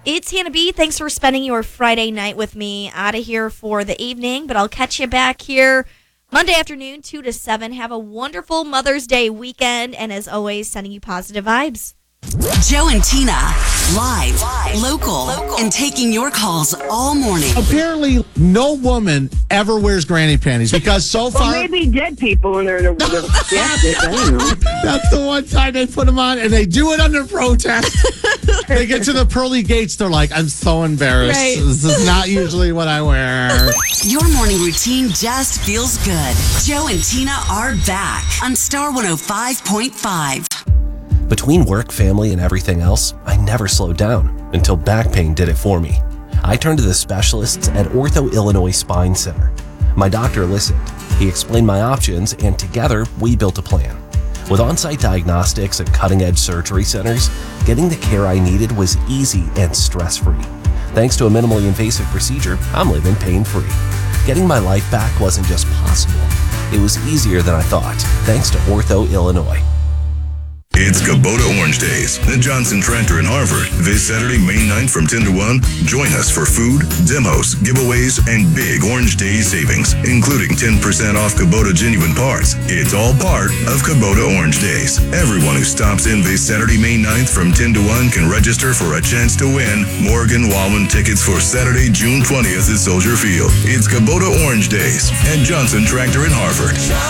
It's Hannah B. Thanks for spending your Friday night with me. Out of here for the evening, but I'll catch you back here Monday afternoon, 2 to 7. Have a wonderful Mother's Day weekend, and as always, sending you positive vibes. Joe and Tina, live, local, and taking your calls all morning. Apparently, no woman ever wears granny panties because so far... Well, maybe dead people in there. I don't know. That's the one time they put them on, and they do it under protest. They get to the pearly gates, they're like, I'm so embarrassed. Right. This is not usually what I wear. Your morning routine just feels good. Joe and Tina are back on Star 105.5. Between work, family, and everything else, I never slowed down until back pain did it for me. I turned to the specialists at Ortho Illinois Spine Center. My doctor listened. He explained my options, and together, we built a plan. With on-site diagnostics and cutting-edge surgery centers, getting the care I needed was easy and stress-free. Thanks to a minimally invasive procedure, I'm living pain-free. Getting my life back wasn't just possible. It was easier than I thought, thanks to Ortho Illinois. It's Kubota Orange Days at Johnson Tractor in Harvard. This Saturday, May 9th from 10 to 1. Join us for food, demos, giveaways, and big Orange Day savings, including 10% off Kubota genuine parts. It's all part of Kubota Orange Days. Everyone who stops in this Saturday, May 9th from 10 to 1 can register for a chance to win Morgan Wallen tickets for Saturday, June 20th at Soldier Field. It's Kubota Orange Days at Johnson Tractor in Harvard.